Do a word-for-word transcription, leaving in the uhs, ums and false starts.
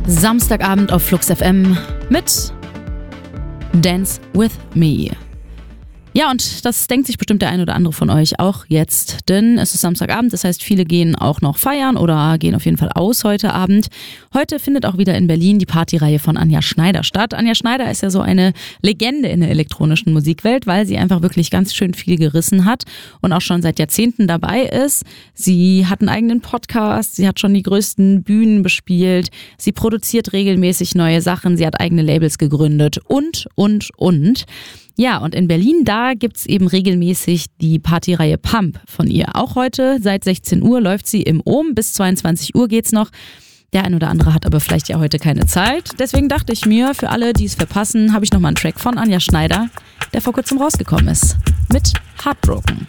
Samstagabend auf Flux F M mit Dance With Me. Ja, und das denkt sich bestimmt der ein oder andere von euch auch jetzt, denn es ist Samstagabend, das heißt, viele gehen auch noch feiern oder gehen auf jeden Fall aus heute Abend. Heute findet auch wieder in Berlin die Partyreihe von Anja Schneider statt. Anja Schneider ist ja so eine Legende in der elektronischen Musikwelt, weil sie einfach wirklich ganz schön viel gerissen hat und auch schon seit Jahrzehnten dabei ist. Sie hat einen eigenen Podcast, sie hat schon die größten Bühnen bespielt, sie produziert regelmäßig neue Sachen, sie hat eigene Labels gegründet und, und, und. Ja, und in Berlin, da gibt's eben regelmäßig die Partyreihe Pump von ihr. Auch heute seit sechzehn Uhr läuft sie im Ohm, bis zweiundzwanzig Uhr geht's noch. Der ein oder andere hat aber vielleicht ja heute keine Zeit. Deswegen dachte ich mir, für alle, die es verpassen, habe ich nochmal einen Track von Anja Schneider, der vor kurzem rausgekommen ist. Mit Heartbroken.